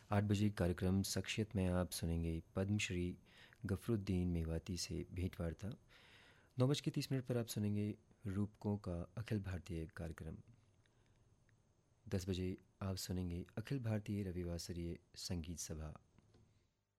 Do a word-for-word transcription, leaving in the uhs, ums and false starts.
आठ बजे कार्यक्रम शख्सियत में आप सुनेंगे पद्मश्री गफरुद्दीन मेवाती से भेंटवार्ता। नौ बज के तीस मिनट पर आप सुनेंगे रूपकों का अखिल भारतीय कार्यक्रम। दस बजे आप सुनेंगे अखिल भारतीय रविवासरीय संगीत सभा।